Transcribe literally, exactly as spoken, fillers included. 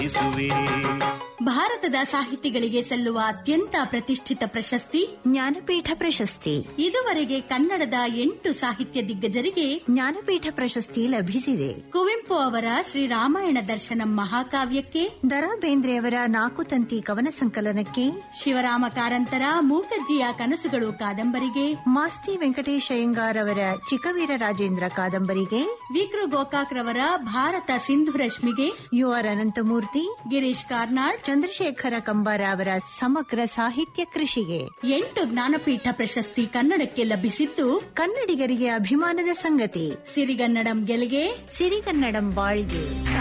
ಭಾರತದ ಸಾಹಿತಿಗಳಿಗೆ ಸಲ್ಲುವ ಅತ್ಯಂತ ಪ್ರತಿಷ್ಠಿತ ಪ್ರಶಸ್ತಿ ಜ್ಞಾನಪೀಠ ಪ್ರಶಸ್ತಿ. ಇದುವರೆಗೆ ಕನ್ನಡದ ಎಂಟು ಸಾಹಿತ್ಯ ದಿಗ್ಗಜರಿಗೆ ಜ್ಞಾನಪೀಠ ಪ್ರಶಸ್ತಿ ಲಭಿಸಿದೆ. ಕುವೆಂಪು ಅವರ ಶ್ರೀರಾಮಾಯಣ ದರ್ಶನಂ ಮಹಾಕಾವ್ಯಕ್ಕೆ, ದರಾ ಬೇಂದ್ರೆಯವರ ನಾಲ್ಕು ತಂತಿ ಕವನ ಸಂಕಲನಕ್ಕೆ, ಶಿವರಾಮ ಕಾರಂತರ ಮೂಕಜ್ಜಿಯ ಕನಸುಗಳು ಕಾದಂಬರಿಗೆ, ಮಾಸ್ತಿ ವೆಂಕಟೇಶ್ ಅಯ್ಯಂಗಾರ್ ಅವರ ಚಿಕ್ಕವೀರ ರಾಜೇಂದ್ರ ಕಾದಂಬರಿಗೆ, ವಿಕ್ರು ಗೋಕಾಕ್ ರವರ ಭಾರತ ಸಿಂಧು ರಶ್ಮಿಗೆ, ಯು ಆರ್ ಅನಂತಮೂರ್ತಿ, ಗಿರೀಶ್ ಕಾರ್ನಾಡ್, ಚಂದ್ರಶೇಖರ ಕಂಬಾರ ಅವರ ಸಮಗ್ರ ಸಾಹಿತ್ಯ ಕೃಷಿಗೆ ಎಂಟು ಜ್ಞಾನಪೀಠ ಪ್ರಶಸ್ತಿ ಕನ್ನಡಕ್ಕೆ ಲಭಿಸಿದ್ದು ಕನ್ನಡಿಗರಿಗೆ ಅಭಿಮಾನದ ಸಂಗತಿ. ಸಿರಿಗನ್ನಡಂ ಗೆಲ್ಗೆ, ಸಿರಿಗನ್ನಡಂ ಬಾಳ್ಗೆ.